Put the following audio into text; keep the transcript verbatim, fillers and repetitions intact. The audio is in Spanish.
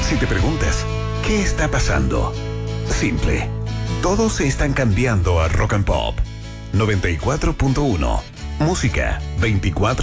Si te preguntas, ¿qué está pasando? Simple. Todos se están cambiando a Rock and Pop. noventa y cuatro punto uno. Música veinticuatro